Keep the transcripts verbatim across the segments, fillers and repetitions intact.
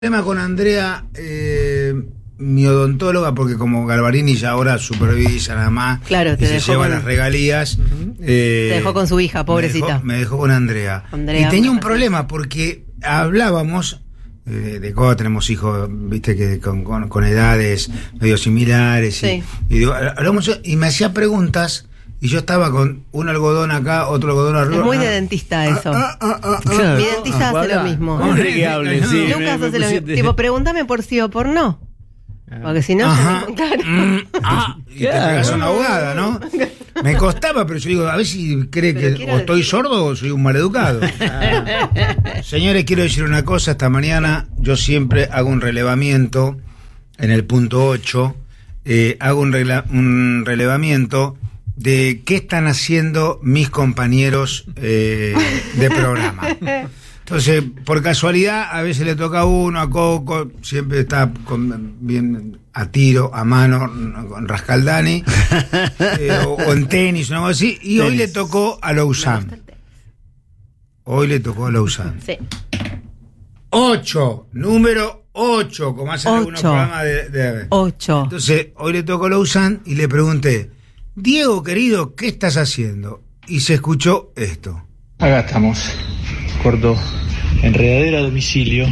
Tema con Andrea, eh, mi odontóloga, porque como Galvarini ya ahora supervisa nada más, claro, te y se lleva con... las regalías. Uh-huh. eh, te dejó con su hija, pobrecita. Me dejó, me dejó con Andrea. Andrea. Y tenía un problema porque hablábamos eh, de cómo tenemos hijos, viste, que con, con, con edades medio similares. Sí. Y, y, digo, hablamos, y me hacía preguntas. Y yo estaba con un algodón acá, otro algodón arriba. Es muy de dentista eso. Ah, ah, ah, ah, claro. Mi dentista ah, hace lo mismo. Hombre, que hable, sí. Lucas hace lo mismo. Tipo, pregúntame por sí o por no. Porque si no, claro. Mm, ah, y te pegas una abogada, ¿no? Me costaba, pero yo digo, a ver si cree que o estoy decir. sordo o soy un maleducado. Ah. Señores, quiero decir una cosa. Esta mañana yo siempre hago un relevamiento en el punto ocho. Eh, hago un, rela- un relevamiento de qué están haciendo mis compañeros eh, de programa. Entonces, por casualidad, a veces le toca a uno, a Coco, siempre está con, bien a tiro, a mano, con Rascaldani, eh, o, o en tenis, o algo así, y tenis. Hoy le tocó a Lausanne. Hoy le tocó a Lausanne. Sí. Ocho, número ocho, como hacen algunos programas de, de... Ocho. Entonces, hoy le tocó a Lausanne y le pregunté, Diego, querido, ¿qué estás haciendo? Y se escuchó esto. Acá estamos. Corto. Enredadera a domicilio.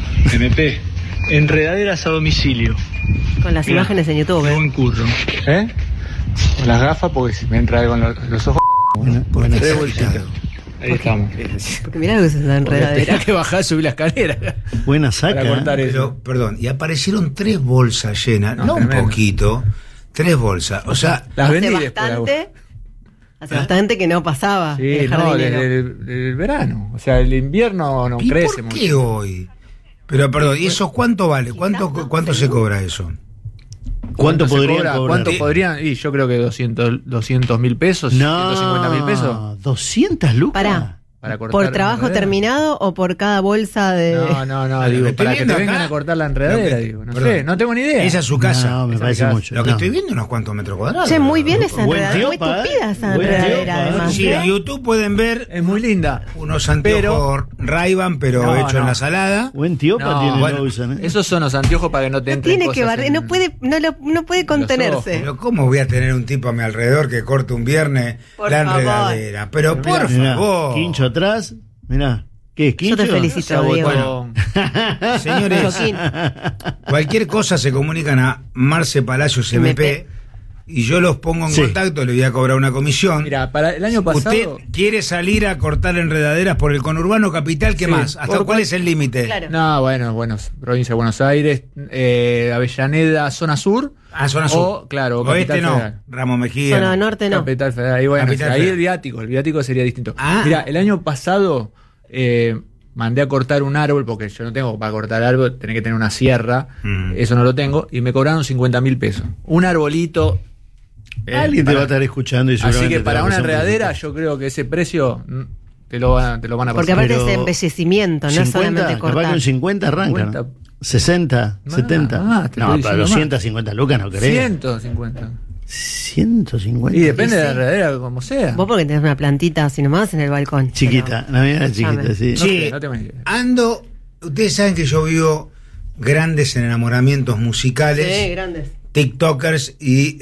M P. Enredaderas a domicilio. Con las Mirá, imágenes en YouTube. Qué buen curro. ¿Eh? Con las gafas porque si me entra con los, los ojos. Bueno, bueno, tres bolsitas. Ahí estamos. Porque mirá lo que es esa enredadera. Tenés que bajar, subir la escalera. Buena saca. Para cortar ¿eh? eso. Pero, perdón, y aparecieron tres bolsas llenas, no, no un poquito. Tres bolsas, o sea, las vendí bastante, hace ¿Eh? bastante que no pasaba. Sí, el no, desde el, el verano. O sea, el invierno no ¿Y crece por mucho. qué hoy? Pero perdón, ¿y eso cuánto vale? ¿Cuánto cuánto se cobra eso? ¿Cuánto, ¿Cuánto podrían cobra? cobrar? ¿Cuánto podrían? Y yo creo que doscientos mil pesos, no, ciento cincuenta mil pesos. ¿doscientas lucas? Pará. Para cortar ¿Por trabajo terminado o por cada bolsa de...? No, no, no, digo, que para que te vengan acá a cortar la enredadera, que, digo, no perdón, sé, no tengo ni idea. Esa es su casa. No, me esa parece mucho. Lo que no. estoy viendo unos cuantos metros cuadrados. Che, muy bien esa Buen enredadera, muy tiopa, tupida eh. esa Buen enredadera, tiopa, además. Sí, en YouTube pueden ver... Es muy linda. Unos anteojos Ray-Ban, pero no, hecho no. en la salada. Buen tiopa no, tiene bueno, Lausanne, ¿eh? Esos son los anteojos para que no te entren Tiene cosas que barrer, en... no puede, no, lo, no puede contenerse. Pero ¿cómo voy a tener un tipo a mi alrededor que corte un viernes por la favor. enredadera? Pero, pero por mirá, favor. Quincho atrás, mirá. ¿Qué es Quincho? Yo te felicito, Diego. Bueno, señores, cualquier cosa se comunican a Marce Palacios M P, M P y yo los pongo en sí. contacto, le voy a cobrar una comisión. Mira, para el año pasado... ¿Usted quiere salir a cortar enredaderas por el conurbano capital? ¿Qué sí. más? ¿Hasta cuál cual... es el límite? Claro. No, bueno, bueno, provincia de Buenos Aires, eh, Avellaneda, zona sur. Ah, zona sur. O, claro, oeste no, Federal. Ramos Mejía. Zona norte no. Capital Federal. Ahí, bueno, Capital ahí Federal. el viático, el viático sería distinto. Ah. Mira, el año pasado... Eh, mandé a cortar un árbol, porque yo no tengo para cortar árbol, tenés que tener una sierra, mm. eso no lo tengo, y me cobraron cincuenta mil pesos. Un arbolito. Eh, Alguien para, te va a estar escuchando y así que para una enredadera, yo creo que ese precio te lo van, te lo van a pasar. Porque aparte es embellecimiento, no cincuenta, solamente cortar. Con cincuenta arrancan. cincuenta, sesenta, más, setenta. Más, no, para doscientos cincuenta lucas no crees. ciento cincuenta. ciento cincuenta. Y depende de la enredadera, como sea. Vos porque tenés una plantita así nomás en el balcón. Chiquita, pero... la mía era chiquita, sí. Sí, no, no ando, ustedes saben que yo vivo grandes enamoramientos musicales. Sí, grandes. TikTokers y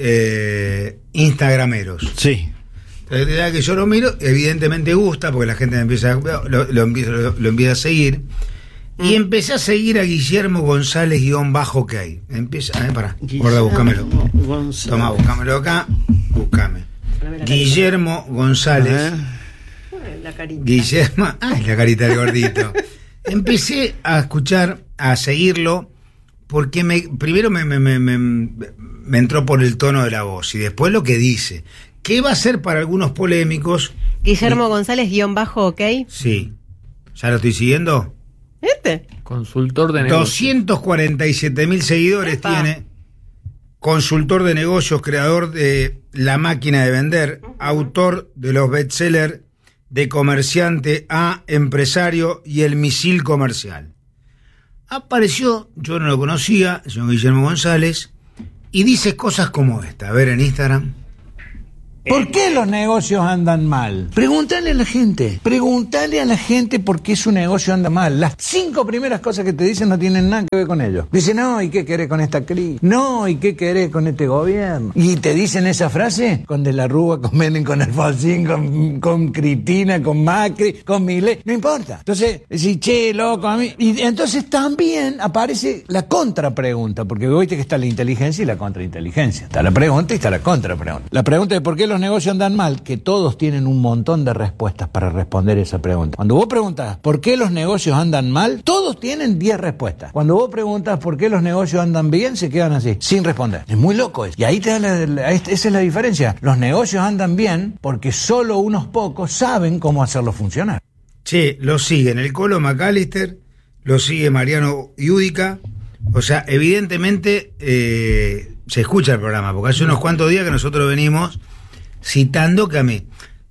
eh, Instagrameros. Sí. Entonces, que yo lo miro, evidentemente gusta, porque la gente me empieza a, lo, lo, empieza, lo, lo empieza a seguir. Y empecé a seguir a Guillermo González guión bajo que hay. Empieza, a ver, pará, gorda, búscamelo. González. Toma, búscamelo acá, búscame. Guillermo González. La carita. Guillermo, ay, la carita del gordito. Empecé a escuchar, a seguirlo, porque me, primero me, me, me, me, me entró por el tono de la voz y después lo que dice. ¿Qué va a ser para algunos polémicos? Guillermo y, González guión bajo ok. Sí. ¿Ya lo estoy siguiendo? ¿Este? Consultor de negocios. doscientos cuarenta y siete mil seguidores Epa. Tiene. Consultor de negocios, creador de La Máquina de Vender, uh-huh. autor de los bestsellers De Comerciante a Empresario y El Misil Comercial. Apareció, yo no lo conocía, el señor Guillermo González, y dice cosas como esta. A ver, en Instagram. ¿Por qué los negocios andan mal? Pregúntale a la gente. Pregúntale a la gente por qué su negocio anda mal. Las cinco primeras cosas que te dicen no tienen nada que ver con ello. Dicen, no, ¿y qué querés con esta crisis? No, ¿y qué querés con este gobierno? Y te dicen esa frase con De la Rúa, con Menem, con Alfonsín, con, con Cristina, con Macri, con Milei. No importa. Entonces, decís, che, loco, a mí. Y entonces también aparece la contrapregunta, porque viste que está la inteligencia y la contrainteligencia. Está la pregunta y está la contrapregunta. La pregunta de por qué los negocios andan mal, que todos tienen un montón de respuestas para responder esa pregunta. Cuando vos preguntas por qué los negocios andan mal, todos tienen diez respuestas. Cuando vos preguntas por qué los negocios andan bien, se quedan así, sin responder. Es muy loco eso. Y ahí te da la, la, esa es la diferencia. Los negocios andan bien porque solo unos pocos saben cómo hacerlo funcionar. Che, lo siguen el Colo McAllister, lo sigue Mariano Iudica. O sea, evidentemente eh, se escucha el programa, porque hace unos cuantos días que nosotros venimos citando que a mí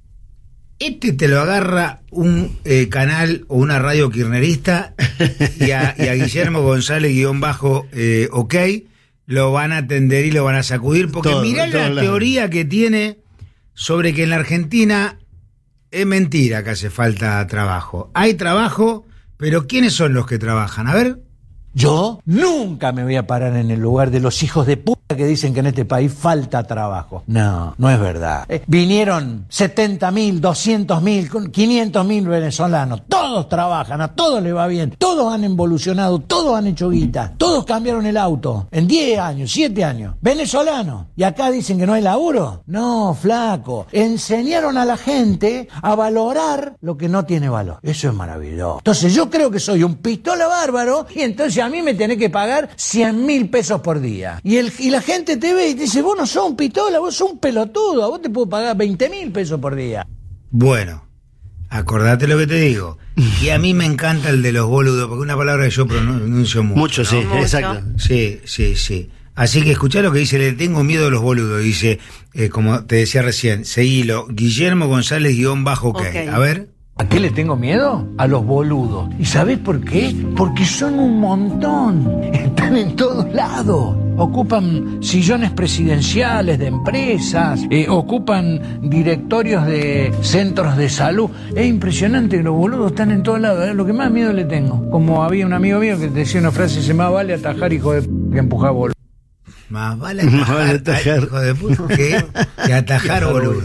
este te lo agarra un eh, canal o una radio kirchnerista y a, y a Guillermo González guión bajo eh, ok lo van a atender y lo van a sacudir, porque todo, mirá la lado. Teoría que tiene sobre que en la Argentina es mentira que hace falta trabajo. Hay trabajo, pero ¿quiénes son los que trabajan? A ver. Yo nunca me voy a parar en el lugar de los hijos de puta que dicen que en este país falta trabajo. No, no es verdad. Eh, vinieron setenta mil, doscientos mil, quinientos mil venezolanos. Todos trabajan, a todos les va bien. Todos han evolucionado, todos han hecho guita. Todos cambiaron el auto en diez años, siete años. Venezolanos. ¿Y acá dicen que no hay laburo? No, flaco. Enseñaron a la gente a valorar lo que no tiene valor. Eso es maravilloso. Entonces yo creo que soy un pistola bárbaro y entonces a mí me tenés que pagar cien mil pesos por día. Y, el, y la gente te ve y te dice, vos no sos un pistola, vos sos un pelotudo, a vos te puedo pagar veinte mil pesos por día. Bueno, acordate lo que te digo. Y a mí me encanta el de los boludos, porque es una palabra que yo pronuncio mucho. Mucho, ¿no? Sí, mucho. Exacto. Sí, sí, sí. Así que escuchá lo que dice, le tengo miedo a los boludos. Dice, eh, como te decía recién, seguilo, Guillermo González guión bajo ok. Okay. A ver. ¿A qué le tengo miedo? A los boludos. ¿Y sabés por qué? Porque son un montón. Están en todos lados. Ocupan sillones presidenciales de empresas, eh, ocupan directorios de centros de salud. Es impresionante que los boludos están en todos lados. Es lo que más miedo le tengo. Como había un amigo mío que decía una frase, se más vale atajar hijo de p*** que empujar boludo. Más vale atajar, más vale atajar. hijo de p*** que, que atajar boludo.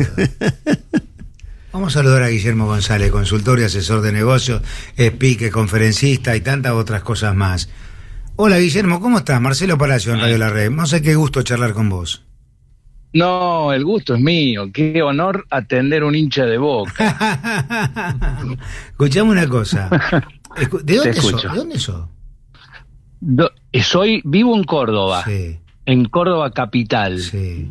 Vamos a saludar a Guillermo González, consultor y asesor de negocios, speaker, conferencista y tantas otras cosas más. Hola Guillermo, ¿cómo estás? Marcelo Palacio en Radio La Red. No sé qué gusto charlar con vos. No, el gusto es mío. Qué honor atender un hincha de Boca. Escuchame una cosa. ¿De dónde sos? ¿De dónde sos? Do, soy, vivo en Córdoba. Sí. En Córdoba capital. Sí.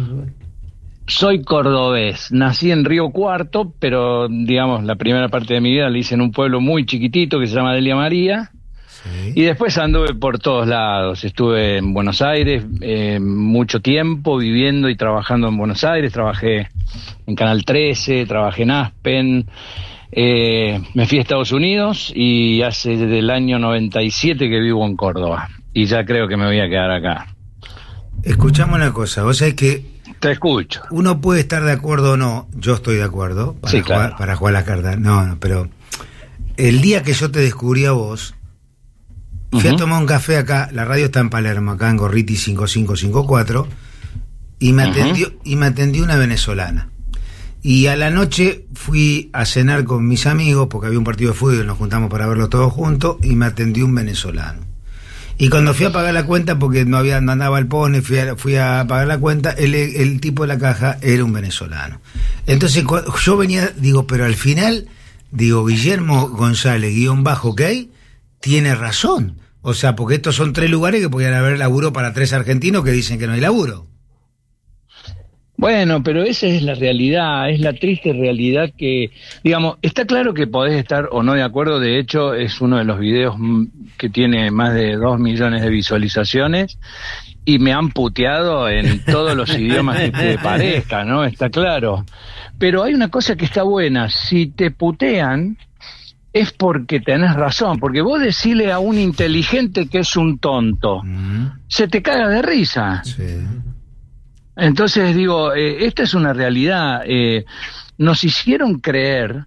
Soy cordobés, nací en Río Cuarto, pero digamos la primera parte de mi vida la hice en un pueblo muy chiquitito que se llama Delia María. Sí. Y después anduve por todos lados. Estuve en Buenos Aires eh, mucho tiempo viviendo y trabajando en Buenos Aires. Trabajé en Canal trece, trabajé en Aspen. Eh, me fui a Estados Unidos y hace desde el año noventa y siete que vivo en Córdoba. Y ya creo que me voy a quedar acá. Escuchame una cosa, vos sabés que te escucho. Uno puede estar de acuerdo o no, yo estoy de acuerdo para, sí, jugar, claro. para jugar la carta. No, no, pero el día que yo te descubrí a vos, fui uh-huh. a tomar un café acá, la radio está en Palermo, acá en Gorriti cinco cinco cinco cuatro, y me atendió, uh-huh. y me atendió una venezolana. Y a la noche fui a cenar con mis amigos, porque había un partido de fútbol y nos juntamos para verlo todos juntos, y me atendió un venezolano. Y cuando fui a pagar la cuenta, porque no había no andaba el pone, fui a, fui a pagar la cuenta, el, el tipo de la caja era un venezolano. Entonces yo venía, digo, pero al final, digo, Guillermo González, guión bajo, ok, tiene razón. O sea, porque estos son tres lugares que podrían haber laburo para tres argentinos que dicen que no hay laburo. Bueno, pero esa es la realidad, es la triste realidad que, digamos, está claro que podés estar o no de acuerdo. De hecho, es uno de los videos que tiene más de dos millones de visualizaciones y me han puteado en todos los idiomas que te parezca, ¿no? Está claro. Pero hay una cosa que está buena, si te putean es porque tenés razón, porque vos decirle a un inteligente que es un tonto, mm. se te caga de risa. Sí. Entonces digo, eh, esta es una realidad. Eh, nos hicieron creer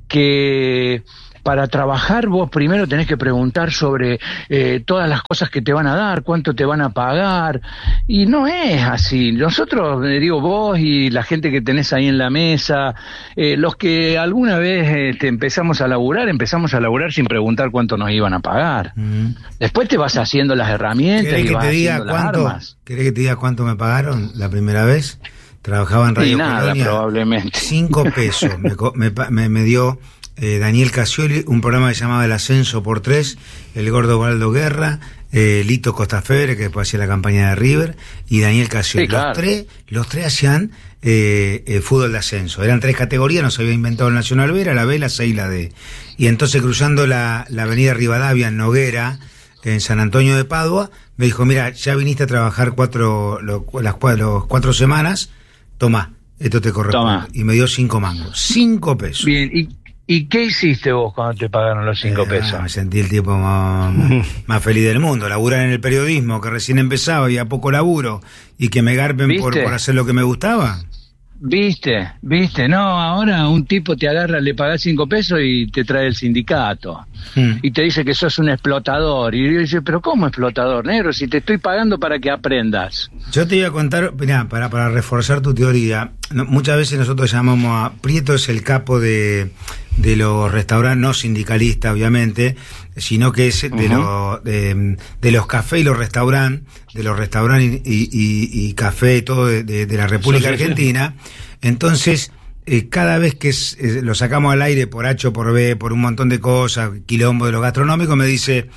que para trabajar vos primero tenés que preguntar sobre eh, todas las cosas que te van a dar, cuánto te van a pagar, y no es así. Nosotros, eh, digo, vos y la gente que tenés ahí en la mesa, eh, los que alguna vez este, empezamos a laburar, empezamos a laburar sin preguntar cuánto nos iban a pagar. Mm. Después te vas haciendo las herramientas y que vas te diga haciendo cuánto, las armas. ¿Querés que te diga cuánto me pagaron la primera vez? Trabajaba en Radio y nada, Colonia, probablemente. Cinco pesos me, me, me, me dio... Eh, Daniel Casioli, un programa que se llamaba El Ascenso por Tres, el gordo Waldo Guerra, eh, Lito Costafebre, que después hacía la campaña de River, y Daniel Casioli. Sí, claro. Los tres, los tres hacían eh, eh, fútbol de ascenso. Eran tres categorías, no se había inventado el Nacional B, era la B, la C y la D. Y entonces cruzando la, la avenida Rivadavia en Noguera, en San Antonio de Padua, me dijo, mira, ya viniste a trabajar cuatro, lo, las los cuatro semanas, tomá, esto te corresponde. Toma. Y me dio cinco mangos, cinco pesos. Bien, y ¿Y qué hiciste vos cuando te pagaron los cinco eh, pesos? Me sentí el tipo más, más feliz del mundo. Laburar en el periodismo, que recién empezaba y a poco laburo, y que me garpen por, por hacer lo que me gustaba. ¿Viste? ¿Viste? No, ahora un tipo te agarra, le pagás cinco pesos y te trae el sindicato. Hmm. Y te dice que sos un explotador. Y yo dice, ¿pero cómo explotador, negro? Si te estoy pagando para que aprendas. Yo te iba a contar, mirá, para, para reforzar tu teoría, no, muchas veces nosotros llamamos a... Prieto es el capo de, de los restaurantes, no sindicalista, obviamente, sino que es de, uh-huh. lo, de, de los cafés y los restaurantes, de los restaurantes y, y, y café y todo de, de, de la República sí, sí, Argentina. Sí. Entonces, eh, cada vez que es, eh, lo sacamos al aire por H o por B, por un montón de cosas, quilombo de lo gastronómico, me dice,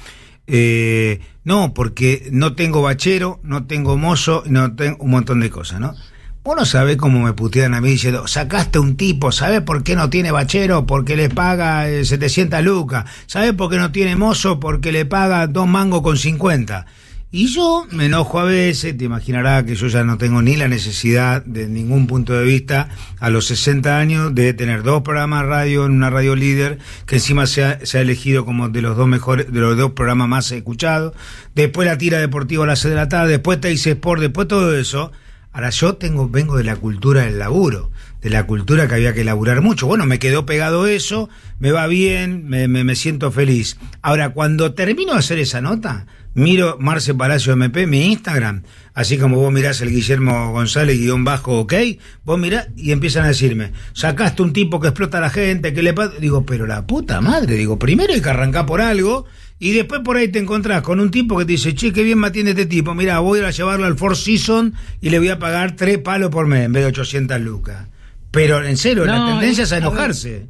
eh, no, porque no tengo bachero, no tengo mozo, no tengo un montón de cosas, ¿no? Vos no sabés cómo me putean a mí diciendo, sacaste un tipo, ¿sabés por qué no tiene bachero? Porque le paga eh, setecientas lucas. ¿Sabés por qué no tiene mozo? Porque le paga dos mangos con cincuenta. Y yo me enojo a veces, te imaginarás que yo ya no tengo ni la necesidad de ningún punto de vista a los sesenta años de tener dos programas de radio en una radio líder, que encima se ha, se ha elegido como de los dos mejores, de los dos programas más escuchados, después la tira deportiva a las seis de la tarde, después te dice Sport, después todo eso. Ahora yo tengo, vengo de la cultura del laburo, de la cultura que había que laburar mucho. Bueno, me quedó pegado eso, me va bien, me, me, me siento feliz. Ahora, cuando termino de hacer esa nota, miro Marce Palacio M P, mi Instagram, así como vos mirás el Guillermo González guión bajo, ok, vos mirás y empiezan a decirme, sacaste un tipo que explota a la gente, que le pasa... Digo, pero la puta madre, digo, primero hay que arrancar por algo... Y después por ahí te encontrás con un tipo que te dice, che, qué bien me atiende este tipo, mirá, voy a ir a llevarlo al Four Seasons y le voy a pagar tres palos por mes en vez de ochocientas lucas. Pero en serio, no, la tendencia es a enojarse.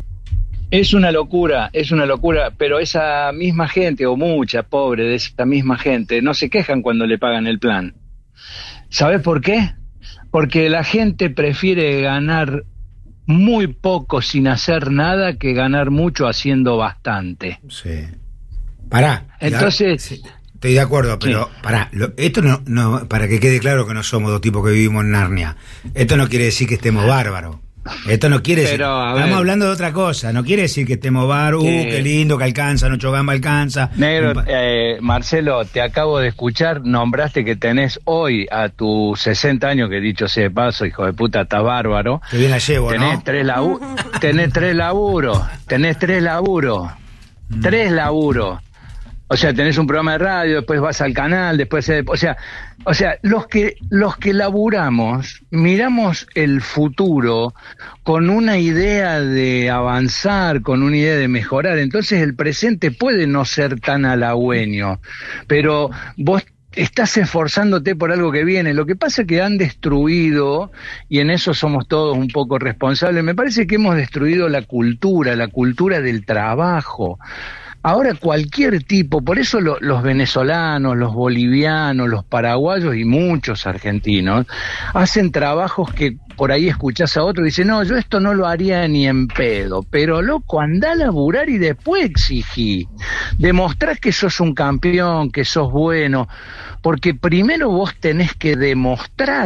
Es una locura, es una locura, pero esa misma gente, o mucha, pobre de esa misma gente, no se quejan cuando le pagan el plan. ¿Sabés por qué? Porque la gente prefiere ganar muy poco sin hacer nada que ganar mucho haciendo bastante. Sí. Pará. Entonces... Sí, estoy de acuerdo, pero sí. pará. Lo, esto no, no, para que quede claro que no somos dos tipos que vivimos en Narnia. Esto no quiere decir que estemos bárbaros. Esto no quiere decir... Pero, estamos ver, hablando de otra cosa. No quiere decir que estemos bárbaros. Uh, qué lindo que alcanza, Nocho Gamba alcanza. Negro, eh, Marcelo, te acabo de escuchar, nombraste que tenés hoy a tus sesenta años, que dicho sea de paso, hijo de puta, está bárbaro. Que bien la llevo, tenés ¿no? Tres labu- tenés tres laburos, tenés tres laburos, mm. tres laburos. O sea, tenés un programa de radio, después vas al canal, después... O sea, o sea los que los que laburamos, miramos el futuro con una idea de avanzar, con una idea de mejorar. Entonces el presente puede no ser tan halagüeño, pero vos estás esforzándote por algo que viene. Lo que pasa es que han destruido, y en eso somos todos un poco responsables, me parece que hemos destruido la cultura, la cultura del trabajo. Ahora cualquier tipo, por eso lo, los venezolanos, los bolivianos, los paraguayos y muchos argentinos hacen trabajos que por ahí escuchás a otro y dicen, no, yo esto no lo haría ni en pedo, pero loco, andá a laburar y después exigí. Demostrás que sos un campeón, que sos bueno, porque primero vos tenés que demostrar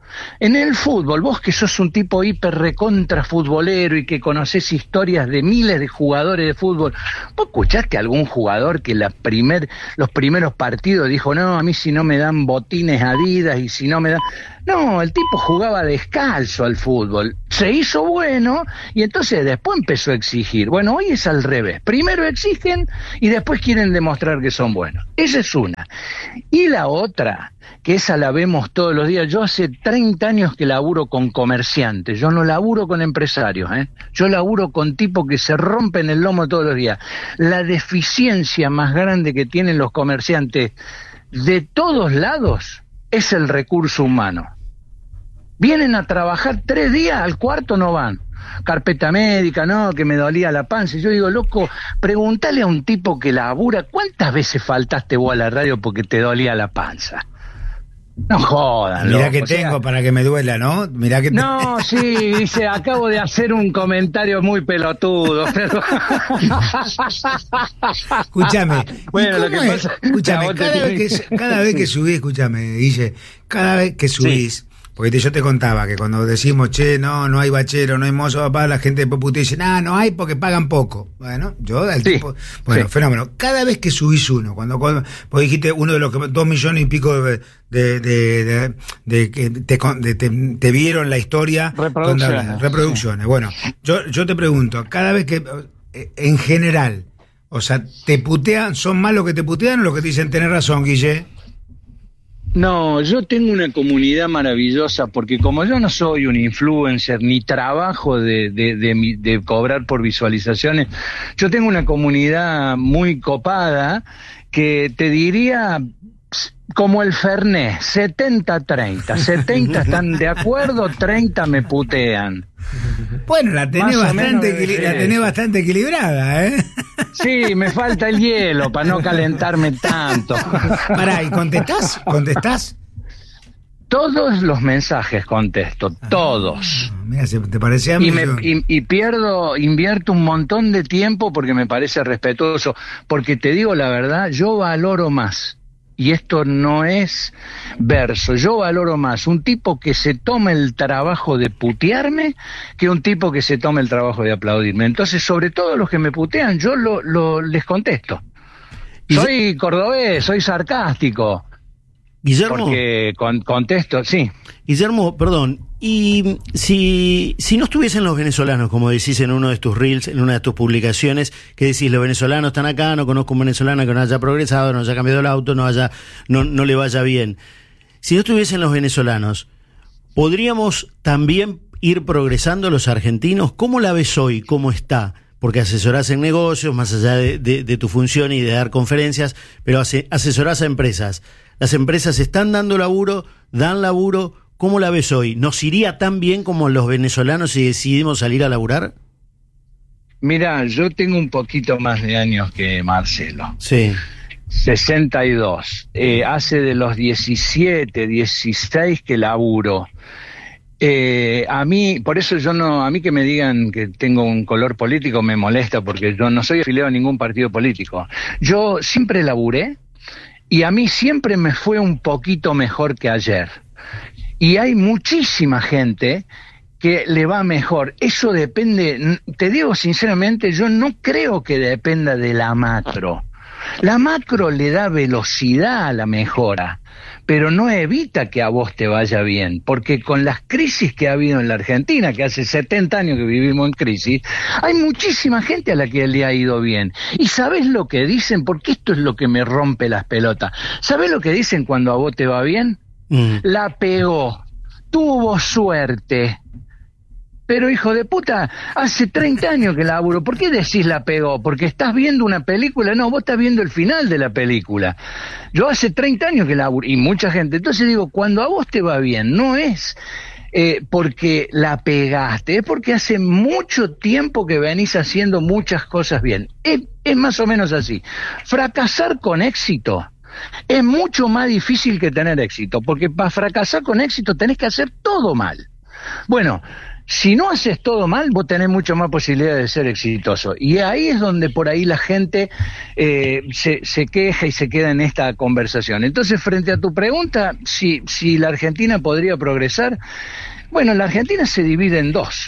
En el fútbol, vos que sos un tipo hiper recontra futbolero y que conocés historias de miles de jugadores de fútbol, ¿vos escuchaste a algún jugador que la primer, los primeros partidos dijo, no, a mí si no me dan botines Adidas y si no me dan... No, el tipo jugaba descalzo al fútbol, se hizo bueno y entonces después empezó a exigir. Bueno, hoy es al revés, primero exigen y después quieren demostrar que son buenos. Esa es una. Y la otra, que esa la vemos todos los días, yo hace treinta años que laburo con comerciantes, yo no laburo con empresarios, ¿eh? Yo laburo con tipos que se rompen el lomo todos los días. La deficiencia más grande que tienen los comerciantes de todos lados es el recurso humano. Vienen a trabajar tres días, al cuarto no van. Carpeta médica, no, que me dolía la panza. Y yo digo, loco, pregúntale a un tipo que labura, ¿cuántas veces faltaste vos a la radio porque te dolía la panza? No jodan, Mirá loco, que o sea, tengo para que me duela, ¿no? Mirá que te... No, sí, dice, acabo de hacer un comentario muy pelotudo, pero... Escúchame. Bueno, lo que es? pasa... Escúchame, Vos te cada vez, tenés- que, cada vez que subís, escúchame, Guille, cada vez que subís, porque te- yo te contaba que cuando decimos, che, no, no hay bachero, no hay mozo, papá, la gente después putea y dice, ah, no hay porque pagan poco. Bueno, yo, al Sí, tipo, bueno, sí. fenómeno. Cada vez que subís uno, cuando, cuando vos dijiste uno de los que, dos millones y pico de, de, de, de, de que te, con- de- te, te vieron la historia. Reproducciones, cuando- reproducciones. Bueno, yo, yo te pregunto, cada vez que, eh, en general, o sea, ¿te putean? ¿Son más los que te putean o los que te dicen tenés razón, Guille? No, yo tengo una comunidad maravillosa porque como yo no soy un influencer ni trabajo de, de, de, mi- de cobrar por visualizaciones, yo tengo una comunidad muy copada que te diría ps, como el Fernet, setenta treinta, setenta están de acuerdo, treinta me putean. Bueno, la tenés, Más o bastante, menos equili- debe la ser tenés eso. bastante equilibrada, ¿eh? Sí, me falta el hielo para no calentarme tanto. Pará, ¿y contestás? ¿Contestás? Todos los mensajes contesto, todos. Mira, se- ¿te parecía a mí? Y, me, Yo- y, y pierdo, invierto un montón de tiempo porque me parece respetuoso, porque te digo la verdad, yo valoro más, y esto no es verso, yo valoro más un tipo que se tome el trabajo de putearme que un tipo que se tome el trabajo de aplaudirme. Entonces, sobre todo los que me putean, yo lo, lo les contesto. Soy cordobés, soy sarcástico, Guillermo, porque con, contesto, sí. Guillermo, perdón, y si, si no estuviesen los venezolanos, como decís en uno de tus reels, en una de tus publicaciones, que decís, los venezolanos están acá, no conozco un venezolano que no haya progresado, no haya cambiado el auto, no haya, no, no le vaya bien. Si no estuviesen los venezolanos, ¿podríamos también ir progresando los argentinos? ¿Cómo la ves hoy? ¿Cómo está? Porque asesorás en negocios, más allá de, de, de tu función y de dar conferencias, pero ase- asesorás a empresas. ¿Las empresas están dando laburo? ¿Dan laburo? ¿Cómo la ves hoy? ¿Nos iría tan bien como los venezolanos si decidimos salir a laburar? Mira, yo tengo un poquito más de años que Marcelo. Sí. sesenta y dos. Eh, hace de los diecisiete, dieciséis que laburo. Eh, a mí, por eso yo no, a mí que me digan que tengo un color político me molesta porque yo no soy afiliado a ningún partido político. Yo siempre laburé y a mí siempre me fue un poquito mejor que ayer. Y hay muchísima gente que le va mejor. Eso depende, te digo sinceramente, yo no creo que dependa de la macro. La macro le da velocidad a la mejora, pero no evita que a vos te vaya bien, porque con las crisis que ha habido en la Argentina, que hace setenta años que vivimos en crisis, hay muchísima gente a la que le ha ido bien. ¿Y sabés lo que dicen? Porque esto es lo que me rompe las pelotas. ¿Sabés lo que dicen cuando a vos te va bien? Mm. La pegó, tuvo suerte. Pero hijo de puta, hace treinta años que laburo, ¿por qué decís la pegó? ¿Porque estás viendo una película? No, vos estás viendo el final de la película. Yo hace treinta años que laburo, y mucha gente. Entonces digo, cuando a vos te va bien, no es eh, porque la pegaste, es porque hace mucho tiempo que venís haciendo muchas cosas bien. Es, es más o menos así. Fracasar con éxito es mucho más difícil que tener éxito, porque para fracasar con éxito tenés que hacer todo mal. Bueno, Si no haces todo mal, vos tenés mucho más posibilidad de ser exitoso. Y ahí es donde por ahí la gente eh, se, se queja y se queda en esta conversación. Entonces, frente a tu pregunta, si, si la Argentina podría progresar, bueno, la Argentina se divide en dos.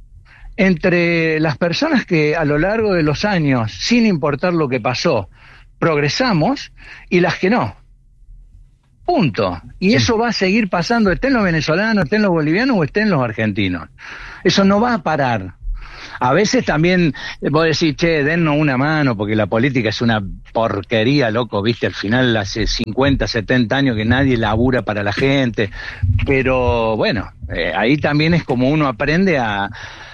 Entre las personas que a lo largo de los años, sin importar lo que pasó, progresamos, y las que no. Punto. Y sí. Eso va a seguir pasando, estén los venezolanos, estén los bolivianos o estén los argentinos. Eso no va a parar. A veces también vos decís, che, dennos una mano, porque la política es una porquería, loco, viste, al final hace cincuenta, setenta años que nadie labura para la gente. Pero bueno, eh, ahí también es como uno aprende a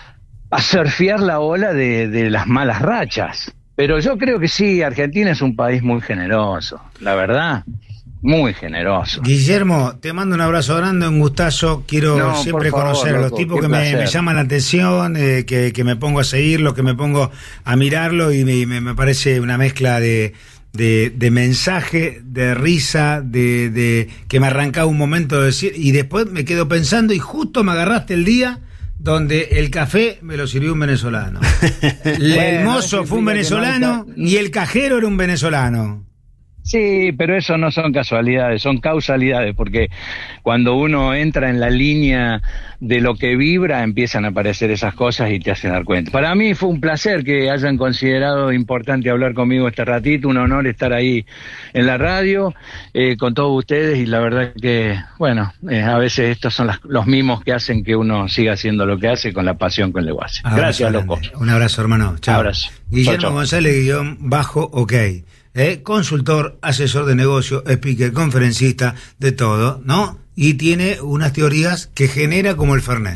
a surfear la ola de, de las malas rachas. Pero yo creo que sí, Argentina es un país muy generoso, la verdad, muy generoso. Guillermo, te mando un abrazo grande, un gustazo. Quiero no, siempre favor, conocer loco, a los tipos que me, me llaman la atención, eh, que, que me pongo a seguirlo, que me pongo a mirarlo, y me, me parece una mezcla de... De, de mensaje, de risa, de, de que me arrancaba un momento de decir, y después me quedo pensando, y justo me agarraste el día donde el café me lo sirvió un venezolano. El bueno, mozo fue un venezolano no, y el cajero era un venezolano. Sí, pero eso no son casualidades, son causalidades, porque cuando uno entra en la línea de lo que vibra, empiezan a aparecer esas cosas y te hacen dar cuenta. Para mí fue un placer que hayan considerado importante hablar conmigo este ratito, un honor estar ahí en la radio eh, con todos ustedes, y la verdad que, bueno, eh, a veces estos son las, los mimos que hacen que uno siga haciendo lo que hace con la pasión con lo que hace. Gracias, loco. Un abrazo, hermano. Chao. Abrazo. Guillermo chau, chau. González, guión bajo, ok. Eh, consultor, asesor de negocio, speaker, conferencista, de todo, ¿no? Y tiene unas teorías que genera como el Fernet.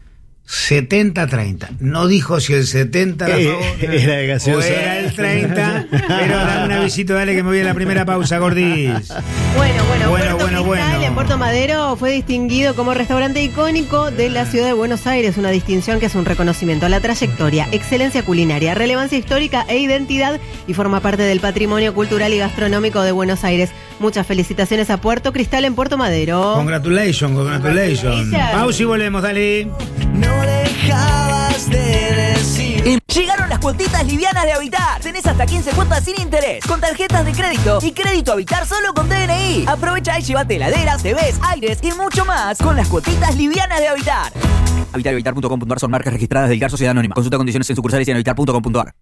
setenta treinta. No dijo si el setenta era, eh, era de gaseosa o era el treinta, pero dame una visita, dale que me voy a la primera pausa, Gordis. Bueno, bueno, bueno, Puerto bueno, Cristal, bueno. en Puerto Madero fue distinguido como restaurante icónico de la ciudad de Buenos Aires, una distinción que es un reconocimiento a la trayectoria, excelencia culinaria, relevancia histórica e identidad, y forma parte del patrimonio cultural y gastronómico de Buenos Aires. Muchas felicitaciones a Puerto Cristal en Puerto Madero. Congratulations, congratulations. Pausa y volvemos, dale. No dejabas de decir. Llegaron las cuotitas livianas de Habitar. Tenés hasta quince cuotas sin interés, con tarjetas de crédito y crédito Habitar solo con D N I. Aprovecha y llévate heladeras, T Vs, aires y mucho más con las cuotitas livianas de Habitar. Habitar y habitar punto com punto ar son marcas registradas del G A R Sociedad Anónima. Consulta condiciones en sucursales y en habitar punto com punto ar.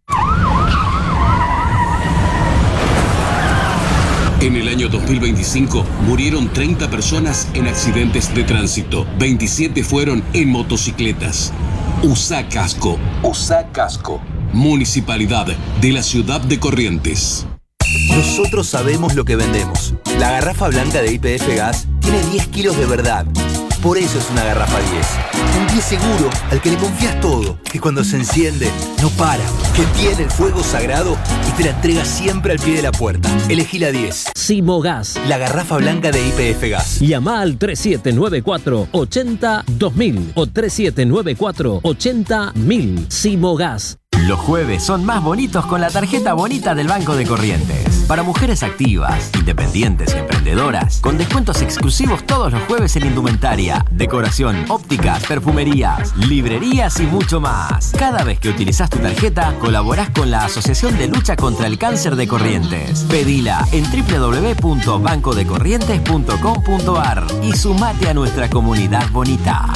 En el año dos mil veinticinco murieron treinta personas en accidentes de tránsito. veintisiete fueron en motocicletas. Usá casco. Usá casco. Municipalidad de la ciudad de Corrientes. Nosotros sabemos lo que vendemos. La garrafa blanca de Y P F Gas tiene diez kilos de verdad. Por eso es una garrafa diez. Un diez seguro al que le confías todo, que cuando se enciende no para, que tiene el fuego sagrado y te la entrega siempre al pie de la puerta. Elegí la diez. Simogas, la garrafa blanca de Y P F Gas. Llama al tres siete nueve cuatro, ocho cero, dos mil o tres siete nueve cuatro, ocho cero, mil. Simogas. Los jueves son más bonitos con la tarjeta bonita del Banco de Corrientes. Para mujeres activas, independientes y emprendedoras, con descuentos exclusivos todos los jueves en indumentaria, decoración, ópticas, perfumerías, librerías y mucho más. Cada vez que utilizás tu tarjeta, colaborás con la Asociación de Lucha contra el Cáncer de Corrientes. Pedila en doble u doble u doble u punto banco de corrientes punto com punto ar y sumate a nuestra comunidad bonita.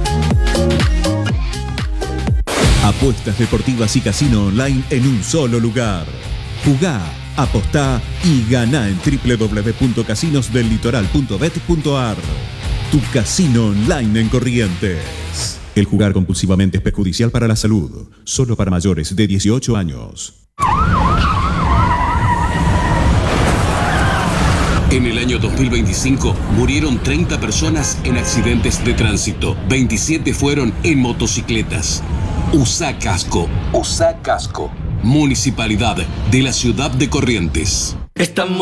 Apuestas deportivas y casino online en un solo lugar. Jugá, apostá y ganá en doble u doble u doble u punto casinos del litoral punto bet punto ar. Tu casino online en Corrientes. El jugar compulsivamente es perjudicial para la salud. Solo para mayores de dieciocho años. En el año dos mil veinticinco murieron treinta personas en accidentes de tránsito. veintisiete fueron en motocicletas. Usá casco. Usá casco. Municipalidad de la ciudad de Corrientes. Estamos